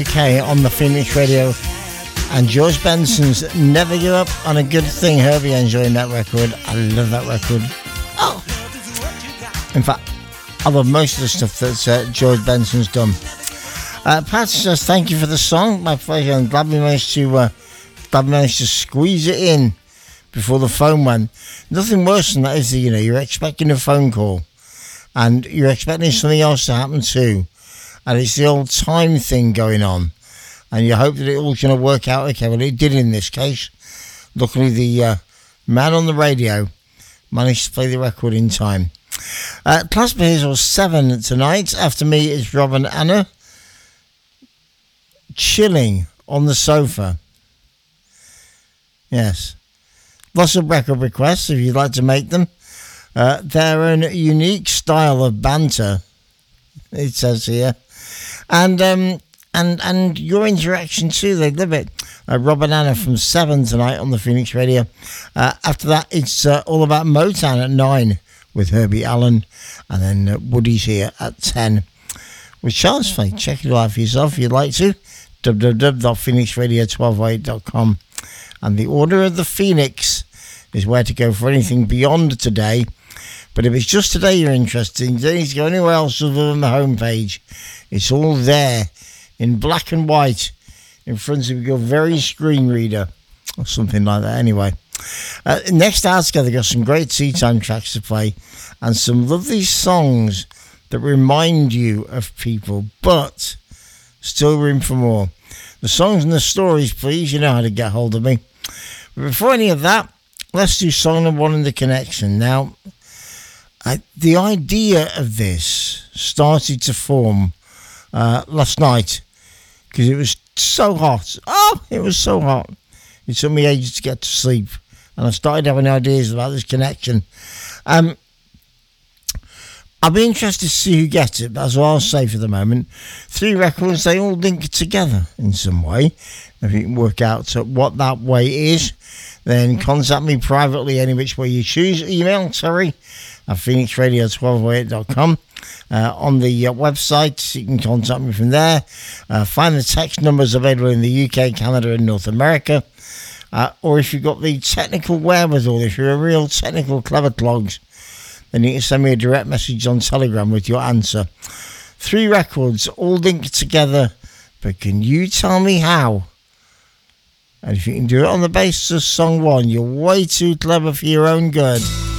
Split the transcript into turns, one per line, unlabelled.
UK on the Phoenix Radio, and George Benson's Never Give Up on a Good Thing. Herbie enjoying that record. I love that record. Oh, in fact, I love most of the stuff that George Benson's done. Pat says thank you for the song. My pleasure. I'm glad we managed to squeeze it in before the phone went. Nothing worse than that is that, you know, you're expecting a phone call and you're expecting something else to happen too, and it's the old time thing going on, and you hope that it all's going to work out okay. Well, it did in this case. Luckily, the man on the radio managed to play the record in time. Plasma Hazel 7 tonight. After me is Rob and Anna, chilling on the sofa. Yes. Lots of record requests if you'd like to make them. They're a unique style of banter, it says here. And your interaction too, they love it. Rob and Anna from 7 tonight on the Phoenix Radio. After that, it's all about Motown at 9 with Herbie Allen. And then Woody's here at 10 with Charles Fay. Check it out for yourself if you'd like to. www.phoenixradio1208.com. And the Order of the Phoenix is where to go for anything beyond today. But if it's just today you're interested, you don't need to go anywhere else other than the homepage. It's all there in black and white in front of your very screen reader or something like that. Anyway, next hour together, got some great tea time tracks to play and some lovely songs that remind you of people, but still room for more. The songs and the stories, please. You know how to get hold of me. But before any of that, let's do song number 1 in the connection. Now, the idea of this started to form last night because it was so hot. Oh, it was so hot. It took me ages to get to sleep, and I started having ideas about this connection. I'll be interested to see who gets it, but that's all I'll say for the moment. 3 records, they all link together in some way. If you can work out what that way is, then contact me privately any which way you choose. Email Terry at phoenixradio1208.com. On the website, you can contact me from there. Find the text numbers available in the UK, Canada and North America. Or if you've got the technical wherewithal, if you're a real technical clever clogs, then you can send me a direct message on Telegram with your answer. 3 records, all linked together, but can you tell me how? And if you can do it on the basis of song 1, you're way too clever for your own good.